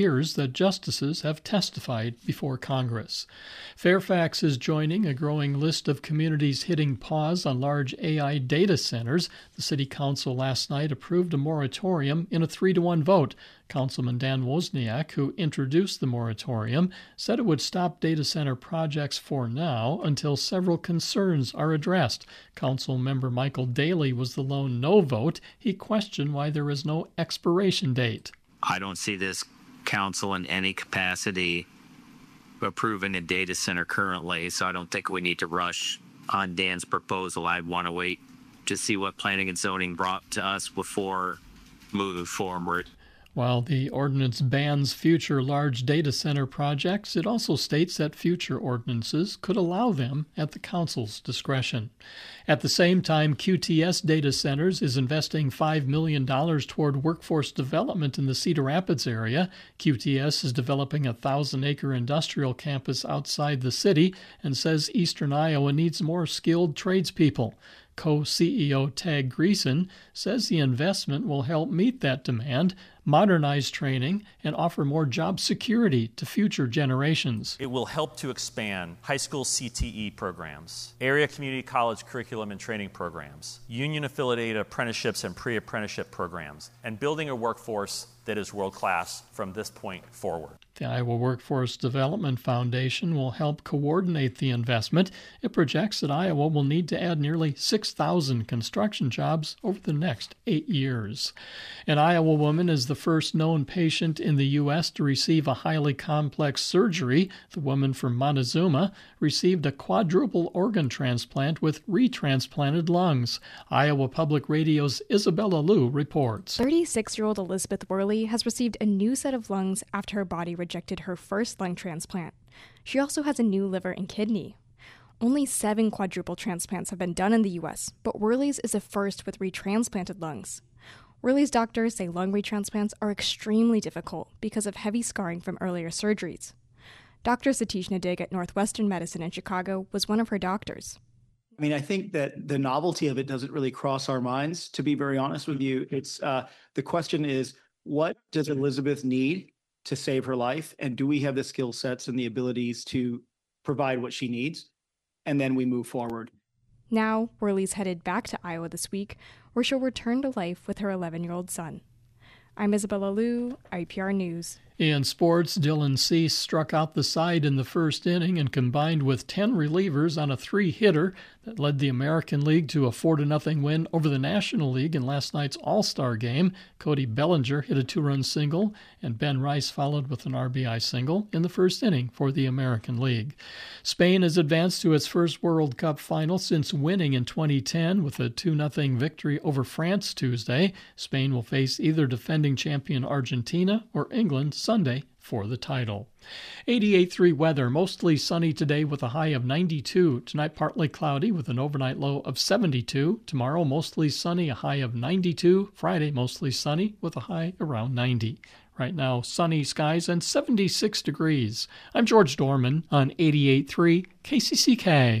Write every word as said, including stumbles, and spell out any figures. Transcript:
years that justices have testified before Congress. Fairfax is joining a growing list of communities hitting pause on large A I data centers. The City Council last night approved a moratorium in a three to one vote. Councilman Dan Wozniak, who introduced the moratorium, said it would stop data center projects for now until several concerns are addressed. Council member Michael Daley was the lone no vote. He questioned why there is no expiration date. I don't see this council in any capacity approving a data center currently, so I don't think we need to rush on Dan's proposal. I'd want to wait to see what planning and zoning brought to us before moving forward. While the ordinance bans future large data center projects, it also states that future ordinances could allow them at the council's discretion. At the same time, Q T S Data Centers is investing five million dollars toward workforce development in the Cedar Rapids area. Q T S is developing a thousand-acre industrial campus outside the city and says Eastern Iowa needs more skilled tradespeople. Co-C E O Tag Greason says the investment will help meet that demand, modernize training, and offer more job security to future generations. It will help to expand high school C T E programs, area community college curriculum and training programs, union-affiliated apprenticeships and pre-apprenticeship programs, and building a workforce that is world-class from this point forward. The Iowa Workforce Development Foundation will help coordinate the investment. It projects that Iowa will need to add nearly six thousand construction jobs over the next eight years. An Iowa woman is the first known patient in the U S to receive a highly complex surgery. The woman from Montezuma received a quadruple organ transplant with retransplanted lungs. Iowa Public Radio's Isabella Liu reports. thirty-six-year-old Elizabeth Worley has received a new set of lungs after her body rejected her first lung transplant. She also has a new liver and kidney. Only seven quadruple transplants have been done in the U S, but Worley's is the first with retransplanted lungs. Worley's doctors say lung retransplants are extremely difficult because of heavy scarring from earlier surgeries. Doctor Satish Nadig at Northwestern Medicine in Chicago was one of her doctors. I mean, I think that the novelty of it doesn't really cross our minds, to be very honest with you. It's uh, the question is, what does Elizabeth need to save her life? And do we have the skill sets and the abilities to provide what she needs? And then we move forward. Now, Worley's headed back to Iowa this week, where she'll return to life with her eleven-year-old son. I'm Isabella Liu, I P R News. In sports, Dylan Cease struck out the side in the first inning and combined with ten relievers on a three-hitter that led the American League to a four to nothing win over the National League in last night's All-Star game. Cody Bellinger hit a two-run single, and Ben Rice followed with an R B I single in the first inning for the American League. Spain has advanced to its first World Cup final since winning in twenty ten with a two nothing victory over France Tuesday. Spain will face either defending champion Argentina or England Sunday for the title. eighty-eight point three weather, mostly sunny today with a high of ninety-two. Tonight partly cloudy with an overnight low of seventy-two. Tomorrow mostly sunny, a high of ninety-two. Friday mostly sunny with a high around ninety. Right now sunny skies and seventy-six degrees. I'm George Dorman on eighty-eight point three K C C K.